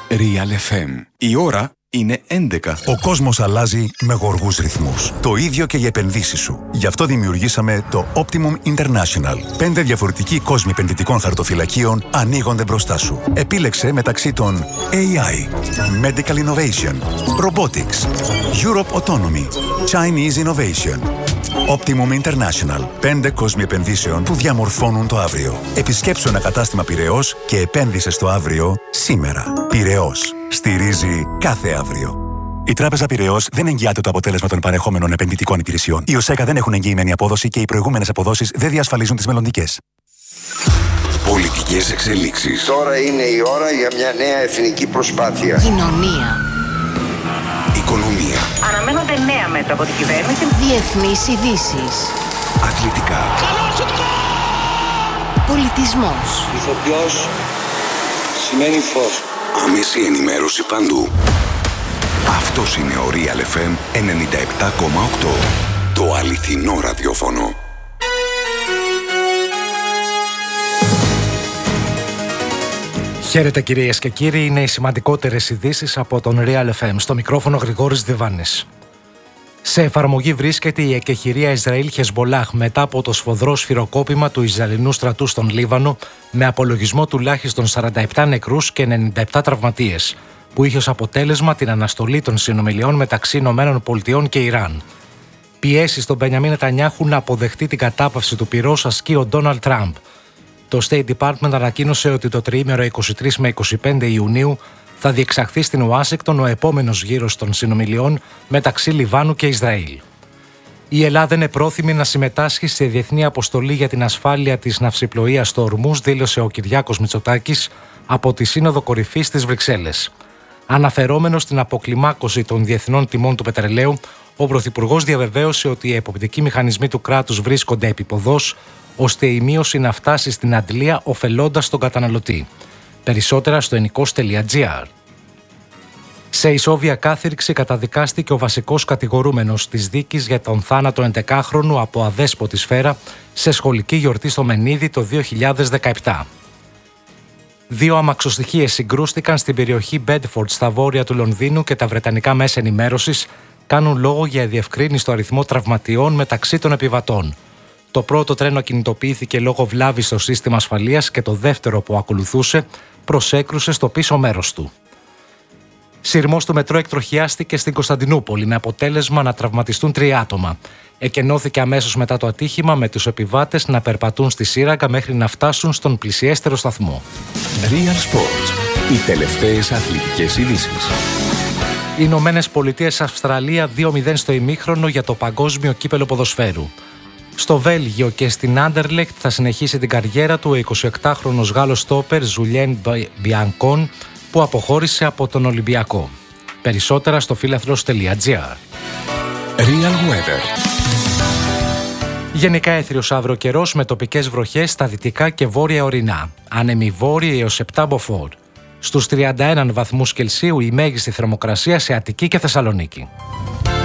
Real FM. Η ώρα είναι 11. Ο κόσμος αλλάζει με γοργούς ρυθμούς. Το ίδιο και οι επενδύσεις σου. Γι' αυτό δημιουργήσαμε το Optimum International. 5 διαφορετικοί κόσμοι επενδυτικών χαρτοφυλακίων ανοίγονται μπροστά σου. Επίλεξε μεταξύ των AI, Medical Innovation, Robotics, Europe Autonomy, Chinese Innovation. Optimum International. 5 κόσμοι επενδύσεων που διαμορφώνουν το αύριο. Επισκέψου ένα κατάστημα Πειραιώς και επένδυσε στο αύριο σήμερα. Πειραιώς. Στηρίζει κάθε αύριο. Η Τράπεζα Πειραιώς δεν εγγυάται το αποτέλεσμα των παρεχόμενων επενδυτικών υπηρεσιών. Οι ΟΣΕΚΑ δεν έχουν εγγυημένη απόδοση και οι προηγούμενες αποδόσεις δεν διασφαλίζουν τις μελλοντικές. Πολιτικές εξελίξεις. Τώρα είναι η ώρα για μια νέα εθνική προσπάθεια. Κοινωνία. Οικονομία. Αναμένονται νέα μέτρα από την κυβέρνηση. Διεθνείς ειδήσεις. Αθλητικά. Πολιτισμός. Ηθοποιός σημαίνει φως. Άμεση ενημέρωση παντού. Αυτός είναι ο Real FM 97,8. Το αληθινό ραδιόφωνο. Χαίρετε κυρίες και κύριοι, είναι οι σημαντικότερες ειδήσεις από τον Real FM. Στο μικρόφωνο Γρηγόρης Διβάνης. Σε εφαρμογή βρίσκεται η εκεχηρία Ισραήλ-Χεσμολάχ μετά από το σφοδρό σφυροκόπημα του Ισραηλινού στρατού στον Λίβανο, με απολογισμό τουλάχιστον 47 νεκρούς και 97 τραυματίες, που είχε ως αποτέλεσμα την αναστολή των συνομιλιών μεταξύ ΗΠΑ και Ιράν. Πιέσεις στον Μπενιαμίν Νετανιάχου να αποδεχτεί την κατάπαυση του πυρός ασκεί ο Ντόναλντ Τραμπ. Το State Department ανακοίνωσε ότι το τριήμερο 23 με 25 Ιουνίου θα διεξαχθεί στην Ουάσιγκτον ο επόμενος γύρος των συνομιλιών μεταξύ Λιβάνου και Ισραήλ. Η Ελλάδα είναι πρόθυμη να συμμετάσχει σε διεθνή αποστολή για την ασφάλεια της ναυσιπλοείας στο Ορμούζ, δήλωσε ο Κυριάκος Μητσοτάκης από τη Σύνοδο Κορυφής στις Βρυξέλλες. Αναφερόμενος στην αποκλιμάκωση των διεθνών τιμών του πετρελαίου, ο Πρωθυπουργός διαβεβαίωσε ότι οι εποπτικοί μηχανισμοί του κράτους βρίσκονται επίποδος, ώστε η μείωση να φτάσει στην αντλία ωφελώντας τον καταναλωτή. Περισσότερα στο ενικός.gr. Σε ισόβια κάθυρξη καταδικάστηκε ο βασικός κατηγορούμενος της δίκης για τον θάνατο 11χρονου από αδέσποτη σφαίρα σε σχολική γιορτή στο Μενίδη το 2017. 2 αμαξοστοιχείες συγκρούστηκαν στην περιοχή Μπέντφορντ στα βόρεια του Λονδίνου και τα βρετανικά μέσα ενημέρωσης κάνουν λόγο για διευκρίνιστο αριθμό τραυματιών μεταξύ των επιβατών. Το πρώτο τρένο κινητοποιήθηκε λόγω βλάβης στο σύστημα ασφαλείας και το δεύτερο που ακολουθούσε προσέκρουσε στο πίσω μέρος του. Σειρμός του μετρό εκτροχιάστηκε στην Κωνσταντινούπολη με αποτέλεσμα να τραυματιστούν 3 άτομα. Εκενώθηκε αμέσως μετά το ατύχημα με τους επιβάτες να περπατούν στη σύραγγα μέχρι να φτάσουν στον πλησιέστερο σταθμό. Real Sports. Οι τελευταίες αθλητικές ειδήσεις. Οι Ηνωμένες Πολιτείες Αυστραλία 2-0 στο ημίχρονο για το παγκόσμιο κύπελο ποδοσφαίρου. Στο Βέλγιο και στην Άντερλεχτ θα συνεχίσει την καριέρα του ο 28χρονος Γάλλος στόπερ Ζουλιέν Μπιανκόν, που αποχώρησε από τον Ολυμπιακό. Περισσότερα στο φίλαθλος.gr. Real Weather. Γενικά έθριος αύριο καιρός με τοπικές βροχές στα δυτικά και βόρεια ορεινά. Άνεμοι βόρειοι έως 7 μποφόρ. Στους 31 βαθμούς Κελσίου η μέγιστη θερμοκρασία σε Αττική και Θεσσαλονίκη.